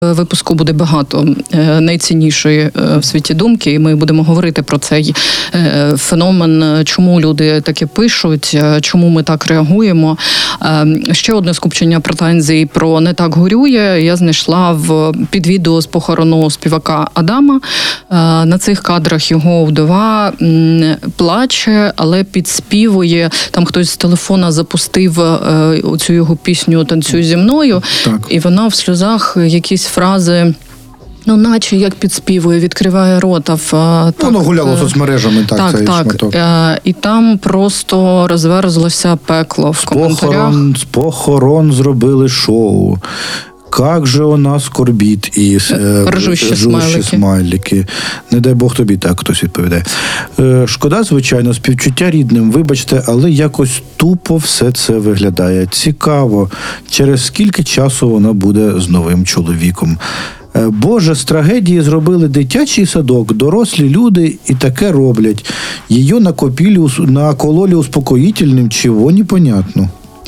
Випуску буде багато найціннішої в світі думки, і ми будемо говорити про цей феномен, чому люди таке пишуть, чому ми так реагуємо. Ще одне скупчення претензій про «Не так горює» я знайшла під відео з похорону співака Адама. На цих кадрах його вдова плаче, але підспівує. Там хтось з телефона запустив оцю його пісню «Танцюй зі мною», так. І вона в сльозах якісь фрази, наче як підспівує, відкриває рота. Воно гуляло соцмережами, цей шматок. І там просто розверзлося пекло в коментарях. З похорон зробили шоу. Как же у нас скорбіт і ржущі смайлики. Не дай Бог тобі так хтось відповідає. Шкода, звичайно, співчуття рідним, вибачте, але якось тупо все це виглядає. Цікаво, через скільки часу вона буде з новим чоловіком. Боже, з трагедії зробили дитячий садок, дорослі люди і таке роблять. Її накололи успокоїтельним, чого непонятно.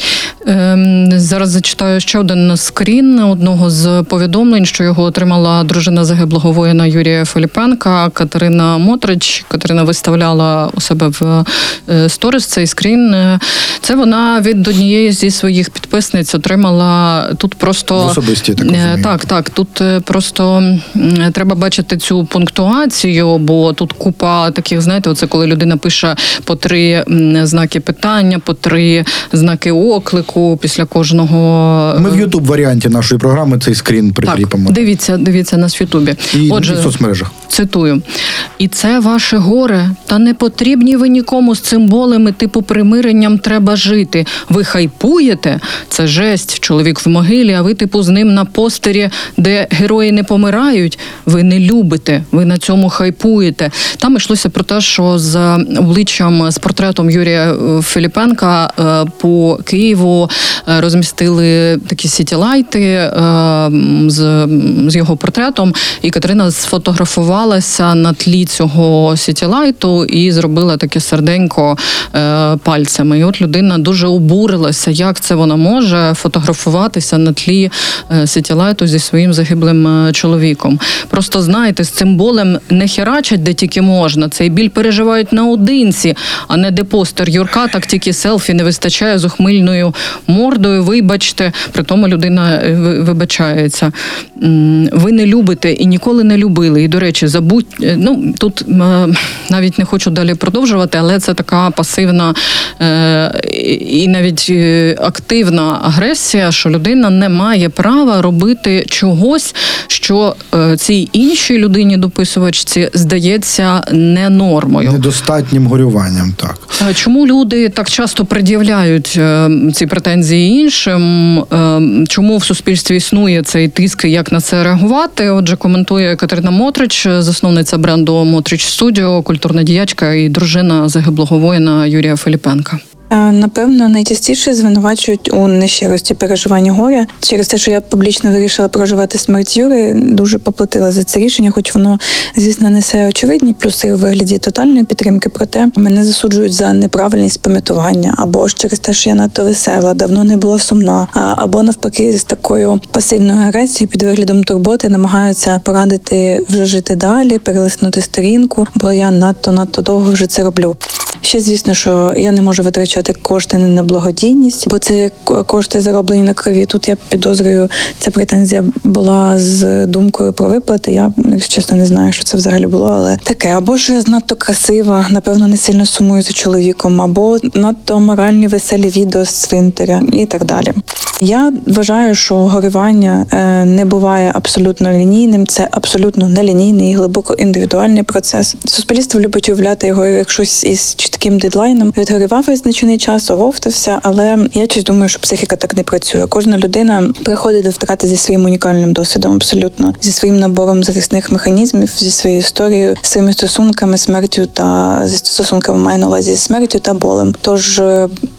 Зараз зачитаю ще один скрін одного з повідомлень, що його отримала дружина загиблого воїна Юрія Филипенка, Катерина Мотрич. Катерина виставляла у себе в сторіс цей скрін. Це вона від однієї зі своїх підписниць отримала тут просто... В особисті, так розумію. Так. Тут просто треба бачити цю пунктуацію, бо тут купа таких, знаєте, оце коли людина пише по 3 знаки питання, по 3 знаки оклику після кожного... Ми в YouTube-варіанті нашої програми цей скрін прикріпимо. Так, дивіться нас в YouTube. І в соцмережах. Цитую. «І це ваше горе, та не потрібні ви нікому з цим болем і типу примиренням треба жити. Ви хайпуєте? Це жесть. Чоловік в могилі, а ви типу з ним на постері, де герої не помирають. Ви не любите, ви на цьому хайпуєте». Там йшлося про те, що з обличчям, з портретом Юрія Филипенка по Києву розмістили такі сітілайти з його портретом, і Катерина сфотографувалася на тлі цього сітілайту і зробила таке серденько пальцями. І от людина дуже обурилася, як це вона може фотографуватися на тлі сітілайту зі своїм загиблим чоловіком. Просто, знаєте, з цим болем не херачать, де тільки можна. Цей біль переживають наодинці, а не де постер Юрка, так тільки селфі не вистачає з ухмильною мордою, вибачте, при тому людина вибачається. Ви не любите і ніколи не любили. І, до речі, тут навіть не хочу далі продовжувати, але це така пасивна і навіть активна агресія, що людина не має права робити чогось, що цій іншій людині, дописувачці, здається не нормою. Недостатнім горюванням, так. Чому люди так часто пред'являють ці претензії іншим? Чому в суспільстві існує цей тиск, як на це реагувати? Отже, коментує Катерина Мотрич, засновниця бренду Мотрич Студіо, культурна діячка і дружина загиблого воїна Юрія Филипенка. Напевно, найчастіше звинувачують у нещирості переживання горя. Через те, що я публічно вирішила проживати смерть Юри, дуже поплатила за це рішення, хоч воно, звісно, несе очевидні плюси у вигляді тотальної підтримки, проте мене засуджують за неправильність пам'ятування, або ж через те, що я надто весела, давно не була сумна, або навпаки з такою пасивною агресією під виглядом турботи намагаються порадити вже жити далі, перелиснути сторінку, бо я надто довго вже це роблю. Ще, звісно, що я не можу витрачати кошти не на благодійність, бо це кошти зароблені на крові. Тут я підозрюю, ця претензія була з думкою про виплати. Я, чесно, не знаю, що це взагалі було, але таке. Або ж надто красива, напевно, не сильно сумую за чоловіком, або надто моральні веселі відео з цвинтаря і так далі. Я вважаю, що горювання не буває абсолютно лінійним, це абсолютно нелінійний і глибоко індивідуальний процес. Суспільство любить уявляти його як щось із чітким дедлайном. Відгорював визначений час, оговтався, але я щось думаю, що психіка так не працює. Кожна людина приходить до втрати зі своїм унікальним досвідом, абсолютно, зі своїм набором захисних механізмів, зі своєю історією, своїми стосунками, смертю та зі стосунками маю на увазі зі смертю та болем. Тож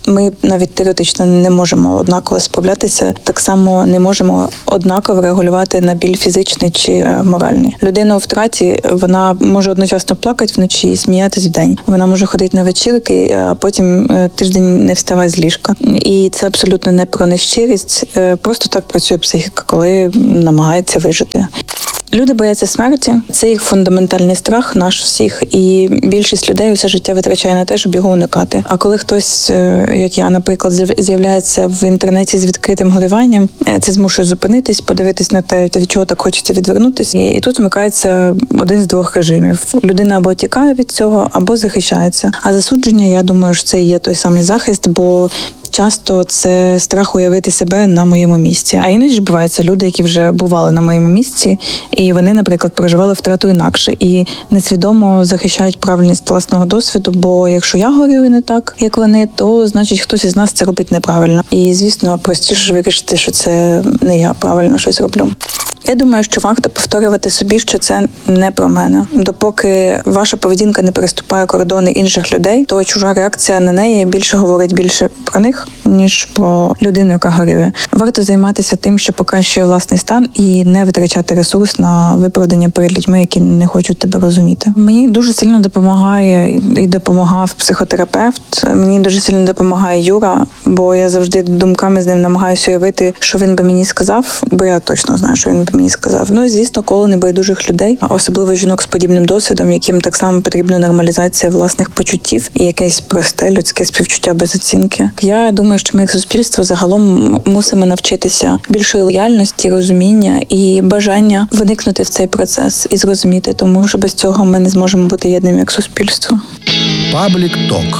ми навіть теоретично не можемо однаково справлятися, так само не можемо однаково реагувати на біль фізичний чи моральний. Людина у втраті, вона може одночасно плакати вночі і сміятись вдень. Вона може ходити на вечірки, а потім тиждень не вставати з ліжка. І це абсолютно не про нещирість, просто так працює психіка, коли намагається вижити. Люди бояться смерті, це їх фундаментальний страх, наш всіх, і більшість людей усе життя витрачає на те, щоб його уникати. А коли хтось, як я, наприклад, з'являється в інтернеті з відкритим горюванням, це змушує зупинитись, подивитись на те, від чого так хочеться відвернутися. І тут вмикається один з двох режимів. Людина або тікає від цього, або захищається. А засудження, я думаю, що це і є той самий захист, бо часто це страх уявити себе на моєму місці. А іноді ж буваються люди, які вже бували на моєму місці, і вони, наприклад, проживали втрату інакше і несвідомо захищають правильність власного досвіду, бо якщо я горюю не так, як вони, то значить хтось із нас це робить неправильно. І, звісно, простіше вирішити, що це не я правильно щось роблю. Я думаю, що варто повторювати собі, що це не про мене. Допоки ваша поведінка не переступає кордони інших людей, то чужа реакція на неї говорить більше про них, ніж про людину, яка горює. Варто займатися тим, що покращує власний стан, і не витрачати ресурс на виправдання перед людьми, які не хочуть тебе розуміти. Мені дуже сильно допомагає і допомагав психотерапевт. Мені дуже сильно допомагає Юра, бо я завжди думками з ним намагаюся уявити, що він би мені сказав, бо я точно знаю, що він би мені сказав. Ну і, звісно, коло небайдужих людей, особливо жінок з подібним досвідом, яким так само потрібна нормалізація власних почуттів і якесь просте людське співчуття без оцінки. Я думаю, що ми як суспільство загалом мусимо навчитися більшої лояльності, розуміння і бажання виникнути в цей процес і зрозуміти, тому що без цього ми не зможемо бути єдним як суспільство. Паблік Ток.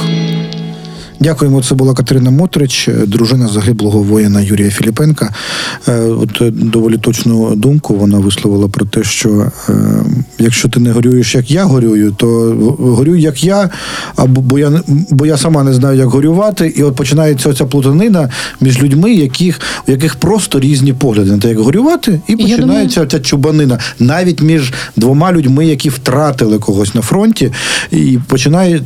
Дякуємо. Це була Катерина Мотрич, дружина загиблого воїна Юрія Філіпенка. От доволі точну думку вона висловила про те, що якщо ти не горюєш, як я горюю, то горюй, як я, бо я сама не знаю, як горювати. І от починається оця плутанина між людьми, у яких просто різні погляди на те, як горювати, і починається оця чубанина. Навіть між двома людьми, які втратили когось на фронті, і починає,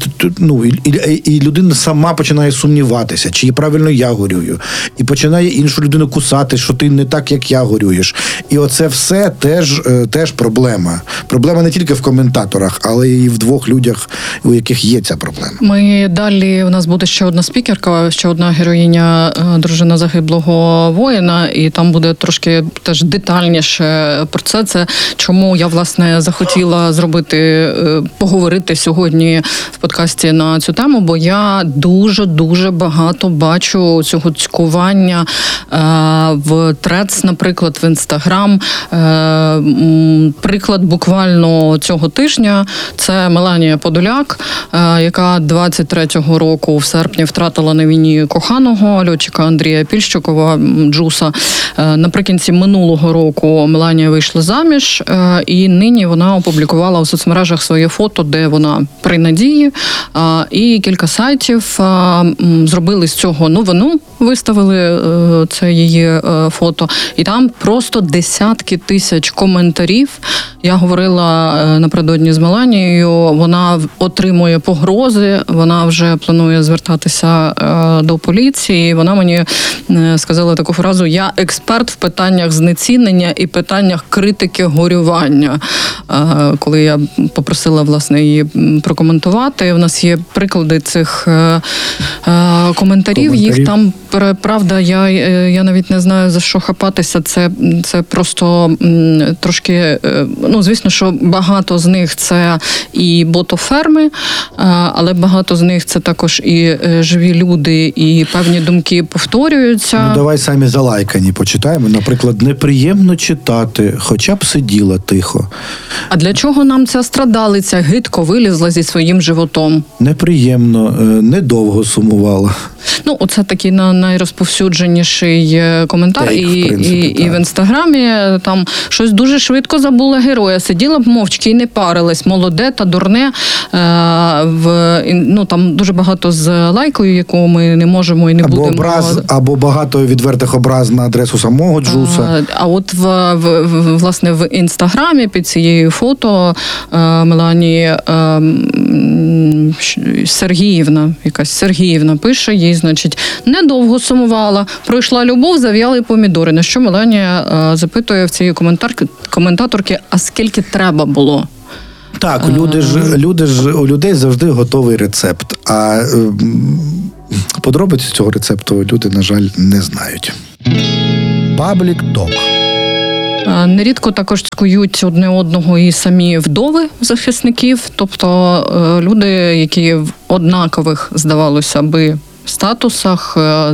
і людина сама починає сумніватися, чи правильно я горюю. І починає іншу людину кусати, що ти не так, як я горюєш. І оце все теж проблема. Проблема не тільки в коментаторах, але і в двох людях, у яких є ця проблема. У нас буде ще одна спікерка, ще одна героїня, дружина загиблого воїна, і там буде трошки теж детальніше про це. Це чому я, власне, захотіла поговорити сьогодні в подкасті на цю тему, бо я дуже багато бачу цього цькування в Threads, наприклад, в Instagram. Приклад буквально цього тижня – це Меланія Подоляк, яка 23-го року в серпні втратила на війні коханого льотчика Андрія Пільщикова, Джуса. Наприкінці минулого року Меланія вийшла заміж, і нині вона опублікувала у соцмережах своє фото, де вона при надії, і кілька сайтів зробили з цього новину, виставили це її фото, і там просто десятки тисяч коментарів. Я говорила напередодні з Меланією, вона отримує погрози, вона вже планує звертатися до поліції. Вона мені сказала таку фразу: "Я експерт в питаннях знецінення і питаннях критики горювання". Коли я попросила, власне, її прокоментувати, у нас є приклади цих коментарів. Їх там, правда, я навіть не знаю, за що хапатися. Це просто трошки, звісно, що багато з них це і ботоферми, але багато з них це також і живі люди, і певні думки повторюються. Давай самі залайкані почитаємо. Наприклад, неприємно читати, хоча б сиділа тихо. А для чого нам ця страдалиця гидко вилізла зі своїм животом? Неприємно, недовго сумувала. Оце такий найрозповсюдженіший коментар. І в Інстаграмі там щось дуже швидко забула героя. Сиділа б мовчки і не парилась. Молоде та дурне. Там дуже багато з лайкою, яку ми не можемо і не будемо. Або багато відвертих образ на адресу самого Джуса. А от власне в Інстаграмі під цією її фото Меланії Сергіївна, якась Сергіївна пише їй, значить, недовго сумувала, пройшла любов, зав'яли помідори. На що Меланія запитує в цієї коментаторки, а скільки треба було? Так, у людей завжди готовий рецепт, а подробиці цього рецепту люди, на жаль, не знають. Паблік ток. Нерідко також цькують одне одного і самі вдови захисників, тобто люди, які в однакових, здавалося би, статусах,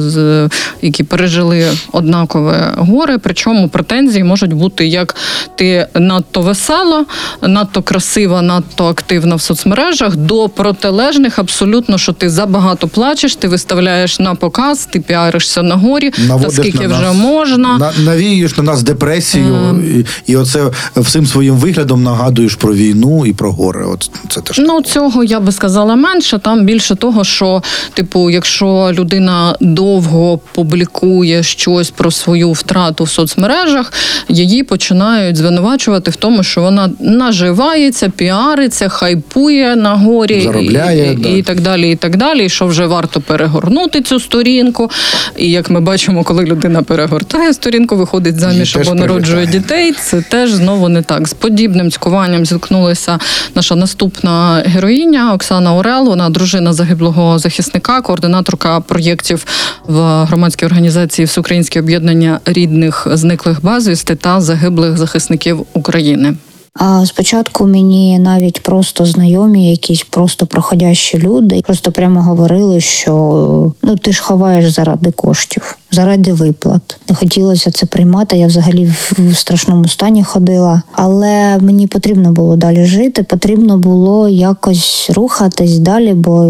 які пережили однакове горе, причому претензії можуть бути як ти надто весела, надто красива, надто активна в соцмережах, до протилежних абсолютно, що ти забагато плачеш, ти виставляєш на показ, ти піаришся на горі, та скільки вже можна. Навіюєш на нас депресію, і оце всім своїм виглядом нагадуєш про війну і про горе. От це теж. Ну, цього я би сказала менше, там більше того, що, типу, якщо людина довго публікує щось про свою втрату в соцмережах, її починають звинувачувати в тому, що вона наживається, піариться, хайпує на горі, заробляє, і так далі, і так далі, і що вже варто перегорнути цю сторінку. І як ми бачимо, коли людина перегортає сторінку, виходить заміж або народжує дітей, це теж знову не так. З подібним цькуванням зіткнулася наша наступна героїня Оксана Орел, вона дружина загиблого захисника, координаторка проєктів в громадській організації Всеукраїнське об'єднання рідних зниклих безвісти та загиблих захисників України. А спочатку мені навіть просто знайомі, якісь просто проходящі люди, просто прямо говорили, що ти ж ховаєш заради коштів, заради виплат. Не хотілося це приймати, я взагалі в страшному стані ходила. Але мені потрібно було далі жити, потрібно було якось рухатись далі, бо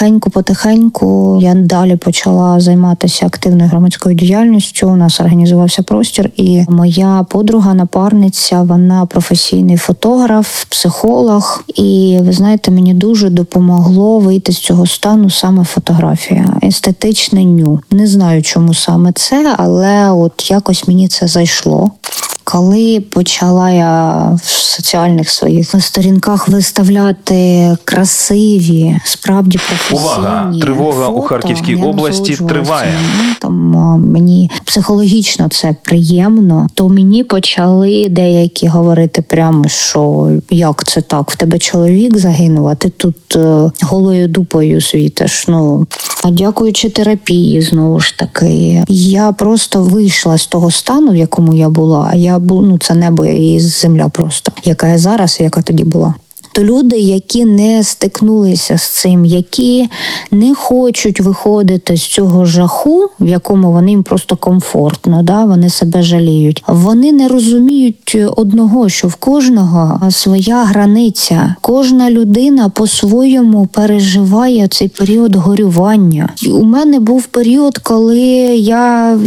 потихеньку я далі почала займатися активною громадською діяльністю. У нас організувався простір, і моя подруга, напарниця, вона професійний фотограф, психолог. І, ви знаєте, мені дуже допомогло вийти з цього стану саме фотографія. Естетичне ню. Не знаю, чому саме це, але от якось мені це зайшло. Коли почала я в соціальних своїх сторінках виставляти красиві, справді професійні Увага! Тривога фото, у Харківській області триває. Там мені психологічно це приємно, то мені почали деякі говорити прямо, що як це так, в тебе чоловік загинув, а ти тут голою дупою світиш. А дякуючи терапії, знову ж таки, я просто вийшла з того стану, в якому я була. Це небо і земля просто, яка я зараз і яка тоді була. То люди, які не стикнулися з цим, які не хочуть виходити з цього жаху, в якому їм просто комфортно, вони себе жаліють, вони не розуміють одного, що в кожного своя границя. Кожна людина по-своєму переживає цей період горювання. У мене був період, коли я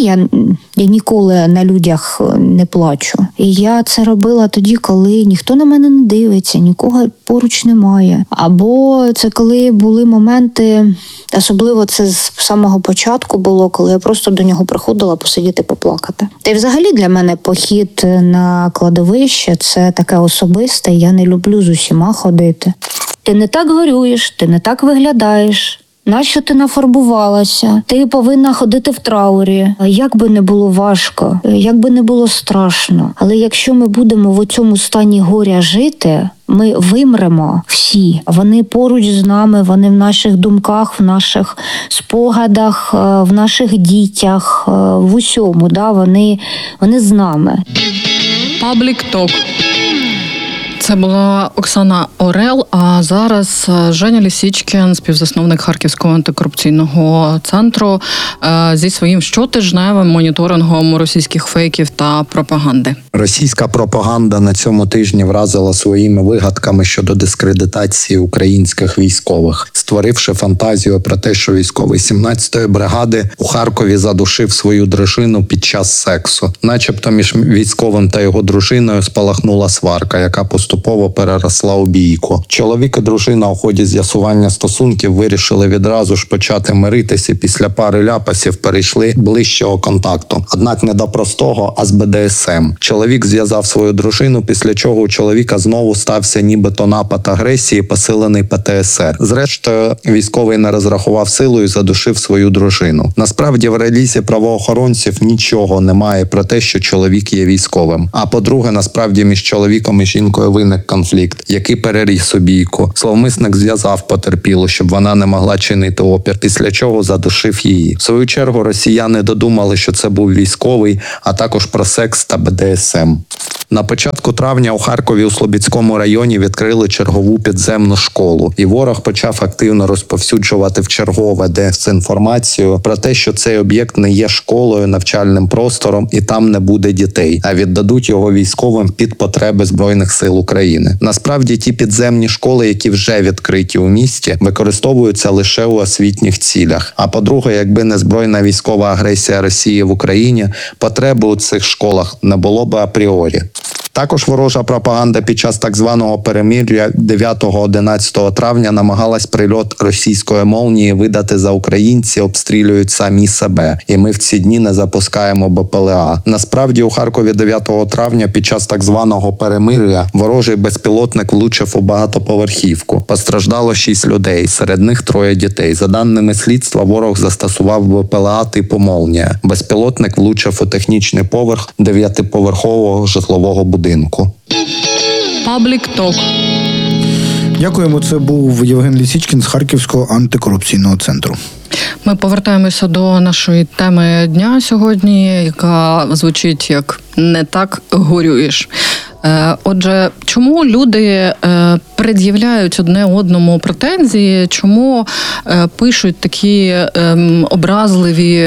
ніколи на людях не плачу. І я це робила тоді, коли ніхто на мене не дивиться, нікого поруч немає. Або це коли були моменти, особливо це з самого початку було, коли я просто до нього приходила посидіти, поплакати. Та й взагалі для мене похід на кладовище – це таке особисте, я не люблю з усіма ходити. Ти не так горюєш, ти не так виглядаєш. Нащо ти нафарбувалася? Ти повинна ходити в траурі. Як би не було важко, як би не було страшно. Але якщо ми будемо в цьому стані горя жити, ми вимремо всі. Вони поруч з нами, вони в наших думках, в наших спогадах, в наших дітях, в усьому. Вони з нами. Паблік ток. Це була Оксана Орел, а зараз Женя Лісічкін, співзасновник Харківського антикорупційного центру, зі своїм щотижневим моніторингом російських фейків та пропаганди. Російська пропаганда на цьому тижні вразила своїми вигадками щодо дискредитації українських військових, створивши фантазію про те, що військовий 17-ї бригади у Харкові задушив свою дружину під час сексу. Начебто між військовим та його дружиною спалахнула сварка, яка поступово поступово переросла у бійку. Чоловік і дружина у ході з'ясування стосунків вирішили відразу ж почати миритися. Після пари ляпасів перейшли ближчого контакту. Однак не до простого, а з БДСМ. Чоловік зв'язав свою дружину, після чого у чоловіка знову стався нібито напад агресії, посилений ПТСР. Зрештою, військовий не розрахував силу і задушив свою дружину. Насправді, в релізі правоохоронців нічого немає про те, що чоловік є військовим. А по-друге, насправді між чоловіком і жінкою виник конфлікт, який переріс у бійку. Зловмисник зв'язав потерпілу, щоб вона не могла чинити опір, після чого задушив її. В свою чергу, росіяни додумали, що це був військовий, а також про секс та БДСМ. На початку травня у Харкові у Слобідському районі відкрили чергову підземну школу, і ворог почав активно розповсюджувати вчергове дезінформацію про те, що цей об'єкт не є школою, навчальним простором і там не буде дітей, а віддадуть його військовим під потреби Збройних сил України. Насправді ті підземні школи, які вже відкриті у місті, використовуються лише у освітніх цілях. А по-друге, якби не збройна військова агресія Росії в Україні, потреби у цих школах не було б апріорі. Також ворожа пропаганда під час так званого перемир'я 9-11 травня намагалась прильот російської молнії видати за українці обстрілюють самі себе. І ми в ці дні не запускаємо БПЛА. Насправді у Харкові 9 травня під час так званого перемир'я ворожий безпілотник влучив у багатоповерхівку. Постраждало 6 людей, серед них 3 дітей. За даними слідства, ворог застосував БПЛА типу «Молнія». Безпілотник влучив у технічний поверх 9-поверхового житлового будинку. Паблік ток. Дякуємо. Це був Євген Лісічкін з Харківського антикорупційного центру. Ми повертаємося до нашої теми дня сьогодні, яка звучить як «Не так горюєш». Отже, чому люди пред'являють одне одному претензії, чому пишуть такі образливі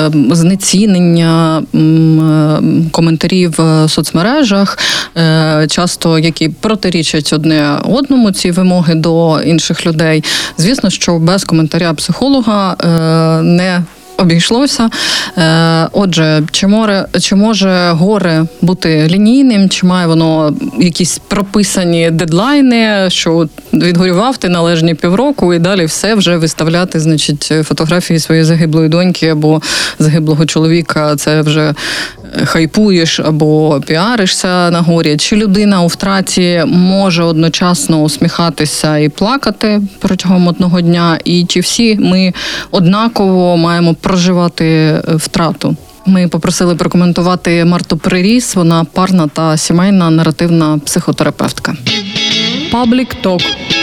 знецінення коментарів в соцмережах, часто які протирічать одне одному, ці вимоги до інших людей? Звісно, що без коментаря психолога не обійшлося. Отже, чи може горе бути лінійним, чи має воно якісь прописані дедлайни, що відгорював ти належні півроку і далі все вже виставляти, значить, фотографії своєї загиблої доньки або загиблого чоловіка, це вже хайпуєш або піаришся на горі? Чи людина у втраті може одночасно усміхатися і плакати протягом одного дня? І чи всі ми однаково маємо проживати втрату? Ми попросили прокоментувати Марту Приріс, вона парна та сімейна наративна психотерапевтка. Паблік ток.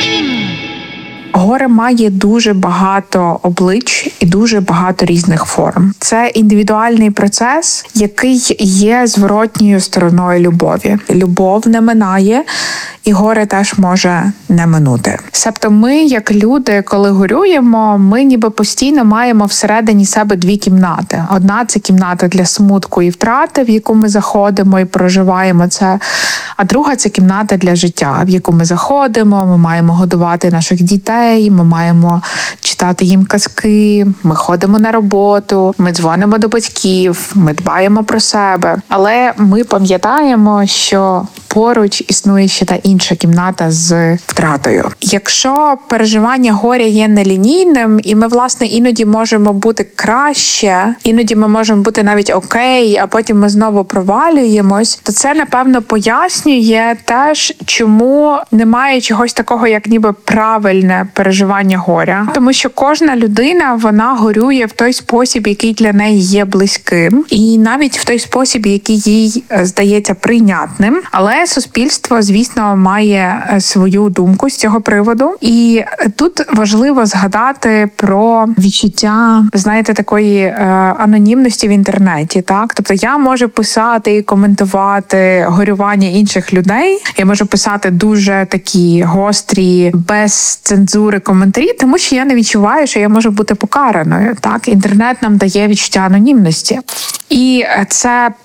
Горе має дуже багато облич і дуже багато різних форм. Це індивідуальний процес, який є зворотньою стороною любові. Любов не минає, і горе теж може не минути. Себто ми, як люди, коли горюємо, ми ніби постійно маємо всередині себе 2 кімнати. Одна – це кімната для смутку і втрати, в яку ми заходимо і проживаємо це. А друга – це кімната для життя, в яку ми заходимо, ми маємо годувати наших дітей, ми маємо читати їм казки, ми ходимо на роботу, ми дзвонимо до батьків, ми дбаємо про себе. Але ми пам'ятаємо, що поруч існує ще та інша кімната з втратою. Якщо переживання горя є нелінійним, і ми, власне, іноді можемо бути краще, іноді ми можемо бути навіть окей, а потім ми знову провалюємось, то це, напевно, пояснює теж, чому немає чогось такого, як ніби правильне переживання горя. Тому що кожна людина, вона горює в той спосіб, який для неї є близьким, і навіть в той спосіб, який їй здається прийнятним. Але суспільство, звісно, має свою думку з цього приводу. І тут важливо згадати про відчуття, знаєте, такої анонімності в інтернеті. Так, тобто я можу писати і коментувати горювання інших людей. Я можу писати дуже такі гострі, без цензури коментарі, тому що я не відчуваю, що я можу бути покараною. Так, інтернет нам дає відчуття анонімності. І це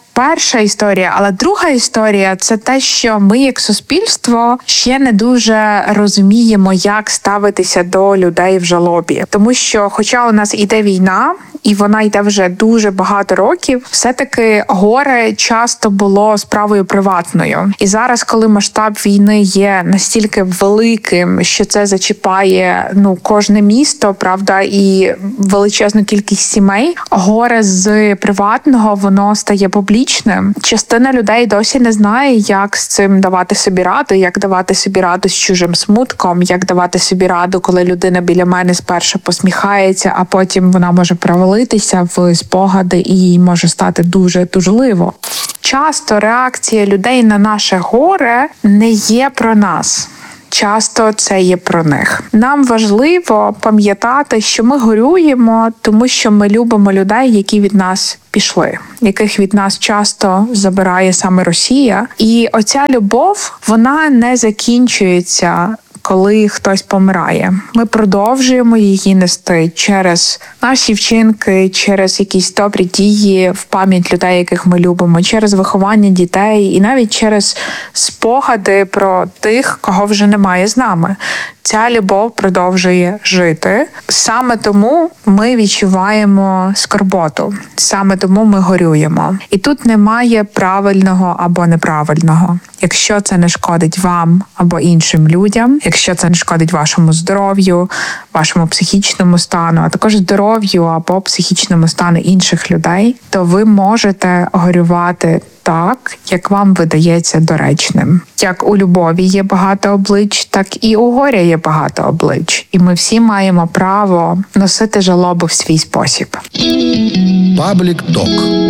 перша історія, але друга історія – це те, що ми як суспільство ще не дуже розуміємо, як ставитися до людей в жалобі. Тому що, хоча у нас іде війна, і вона йде вже дуже багато років, все-таки горе часто було справою приватною. І зараз, коли масштаб війни є настільки великим, що це зачіпає кожне місто, правда, і величезну кількість сімей, горе з приватного, воно стає публічним. Частина людей досі не знає, як з цим давати собі раду, як давати собі раду з чужим смутком, як давати собі раду, коли людина біля мене спершу посміхається, а потім вона може провалитися в спогади і їй може стати дуже тужливо. Часто реакція людей на наше горе не є про нас. Часто це є про них. Нам важливо пам'ятати, що ми горюємо, тому що ми любимо людей, які від нас пішли, яких від нас часто забирає саме Росія. І оця любов, вона не закінчується, коли хтось помирає. Ми продовжуємо її нести через наші вчинки, через якісь добрі дії в пам'ять людей, яких ми любимо, через виховання дітей і навіть через спогади про тих, кого вже немає з нами. Ця любов продовжує жити. Саме тому ми відчуваємо скорботу. Саме тому ми горюємо. І тут немає правильного або неправильного. Якщо це не шкодить вам або іншим людям, якщо це не шкодить вашому здоров'ю, вашому психічному стану, а також здоров'ю або психічному стану інших людей, то ви можете горювати так, як вам видається доречним. Як у любові є багато облич, так і у горя є багато облич. І ми всі маємо право носити жалобу в свій спосіб. Паблік ток.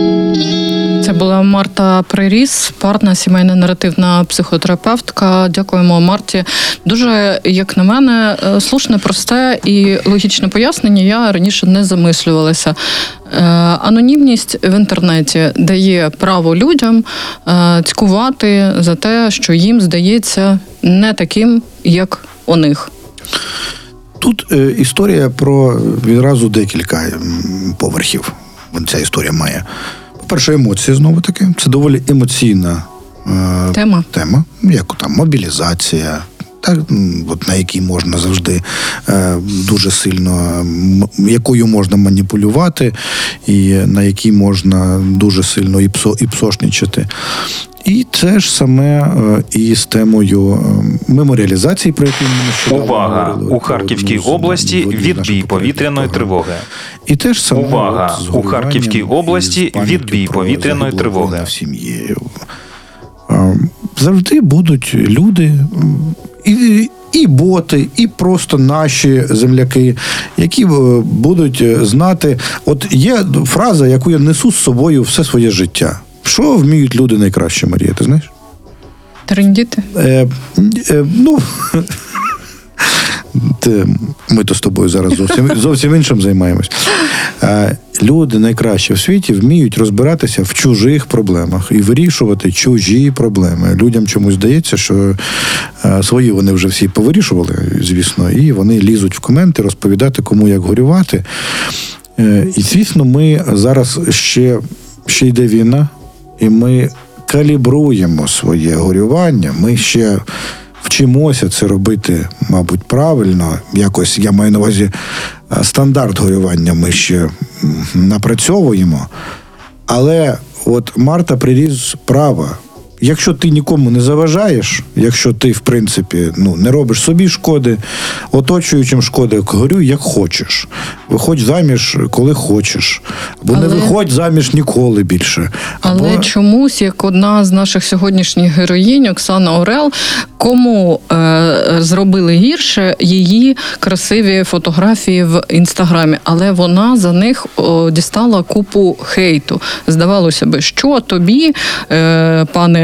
Це була Марта Приріс, парна сімейна наративна психотерапевтка. Дякуємо Марті. Дуже, як на мене, слушне, просте і логічне пояснення. Я раніше не замислювалася. Анонімність в інтернеті дає право людям цькувати за те, що їм здається не таким, як у них. Тут історія про відразу декілька поверхів. Ця історія має. По-перше, емоції, знову-таки. Це доволі емоційна тема, як там мобілізація, так, от на якій можна завжди дуже сильно, якою можна маніпулювати, і на якій можна дуже сильно і псошничати. І це ж саме і з темою меморіалізації, про яку ми нещодавно Увага! говорили. У Харківській області відбій повітряної тривоги. І теж саме Увага! У Харківській області відбій повітряної тривоги. В сім'ї. Завжди будуть люди, і боти, і просто наші земляки, які будуть знати. От є фраза, яку я несу з собою все своє життя. Що вміють люди найкраще, Марія, ти знаєш? Трендіти? Ми то з тобою зараз зовсім іншим займаємось. Люди найкраще в світі вміють розбиратися в чужих проблемах і вирішувати чужі проблеми. Людям чомусь здається, що свої вони вже всі повирішували, звісно, і вони лізуть в коменти розповідати, кому як горювати. І, звісно, ми зараз ще йде війна, і ми калібруємо своє горювання, ми ще вчимося це робити, мабуть, правильно. Якось, я маю на увазі, стандарт горювання ми ще напрацьовуємо. Але от Марта Приріс права. Якщо ти нікому не заважаєш, якщо ти, в принципі, не робиш собі шкоди, оточуючим шкоди, горюй як хочеш. Виходь заміж, коли хочеш. Або не виходь заміж ніколи більше. Але чомусь, як одна з наших сьогоднішніх героїнь, Оксана Орел, кому зробили гірше її красиві фотографії в Інстаграмі. Але вона за них дістала купу хейту. Здавалося би, що тобі, пане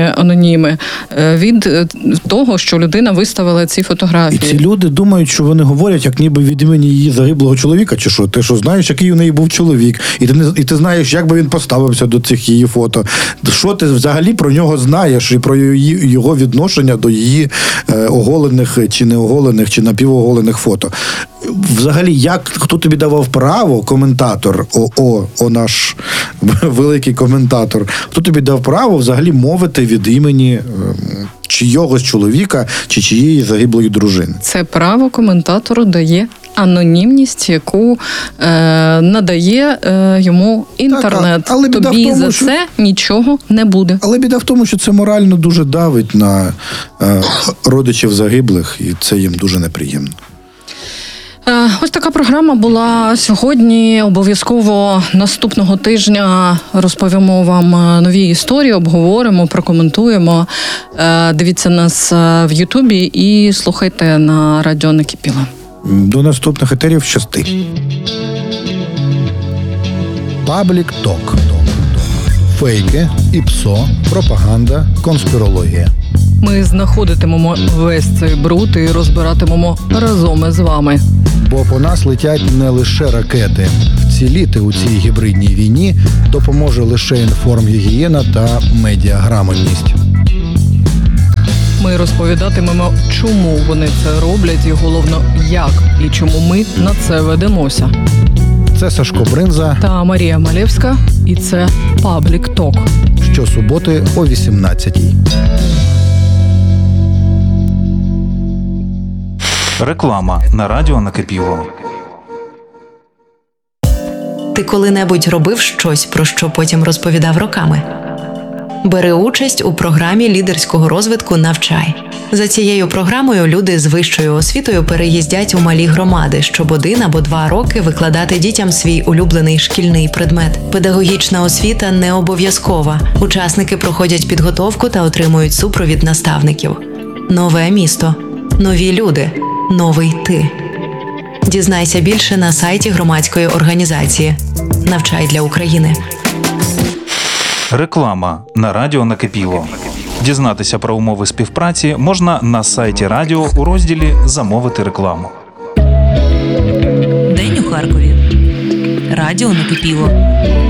аноніми від того, що людина виставила ці І фотографії. ці люди думають, що вони говорять, як ніби від імені її загиблого чоловіка, чи що? Ти що знаєш, який у неї був чоловік, і ти знаєш, як би він поставився до цих її фото. Що ти взагалі про нього знаєш і про його відношення до її оголених чи неоголених, чи напівоголених фото. Взагалі, хто тобі давав право, коментатор, наш великий коментатор, хто тобі дав право взагалі мовити від імені чийогось чоловіка чи чиєї загиблої дружини? Це право коментатору дає анонімність, яку надає йому інтернет. Так, але біда Тобі в тому, за що... це нічого не буде. Але біда в тому, що це морально дуже давить на родичів загиблих, і це їм дуже неприємно. Ось така програма була сьогодні. Обов'язково наступного тижня розповімо вам нові історії, обговоримо, прокоментуємо. Дивіться нас в Ютубі і слухайте на радіо Накипіло. До наступних етерів. Щасти. Паблік Ток. Фейки, ІПСО, пропаганда, конспірологія. Ми знаходитимемо весь цей бруд і розбиратимемо разом із вами. Бо по нас летять не лише ракети. Вціліти у цій гібридній війні допоможе лише інформгігієна та медіаграмотність. Ми розповідатимемо, чому вони це роблять і, головно, як і чому ми на це ведемося. Це Сашко Бринза Та Марія Малєвська, і це Паблік Ток. щосуботи о 18-й. Реклама на радіо Накипіло. Ти коли-небудь робив щось, про що потім розповідав роками? Бери участь у програмі лідерського розвитку «Навчай». За цією програмою люди з вищою освітою переїздять у малі громади, щоб 1 або 2 роки викладати дітям свій улюблений шкільний предмет. Педагогічна освіта не обов'язкова. Учасники проходять підготовку та отримують супровід наставників. Нове місто. Нові люди. Новий ти. Дізнайся більше на сайті громадської організації «Навчай для України». Реклама на радіо Накипіло. Дізнатися про умови співпраці можна на сайті радіо у розділі «Замовити рекламу». День у Харкові. Радіо Накипіло.